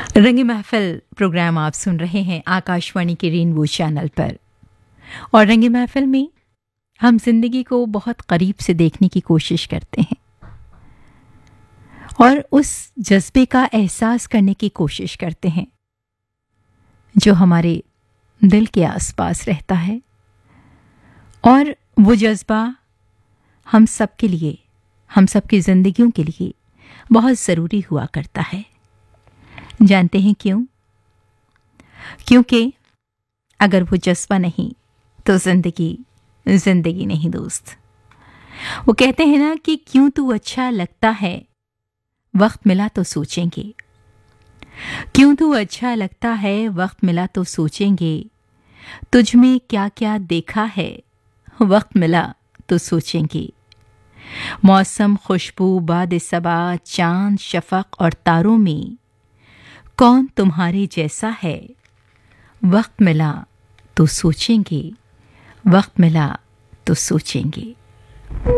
रंगी महफिल प्रोग्राम आप सुन रहे हैं आकाशवाणी के रेनबो चैनल पर। और रंगी महफिल में हम जिंदगी को बहुत करीब से देखने की कोशिश करते हैं और उस जज्बे का एहसास करने की कोशिश करते हैं जो हमारे दिल के आसपास रहता है। और वो जज्बा हम सब के लिए, हम सब की जिंदगियों के लिए बहुत ज़रूरी हुआ करता है। जानते हैं क्यों? क्योंकि अगर वो जज्बा नहीं तो जिंदगी नहीं दोस्त। वो कहते हैं ना कि क्यों तू अच्छा लगता है, वक्त मिला तो सोचेंगे। क्यों तू अच्छा लगता है, वक्त मिला तो सोचेंगे। तुझ में क्या क्या देखा है, वक्त मिला तो सोचेंगे। मौसम, खुशबू, बाद सबा, चांद, शफक और तारों में कौन तुम्हारे जैसा है, वक्त मिला तो सोचेंगे। वक्त मिला तो सोचेंगे।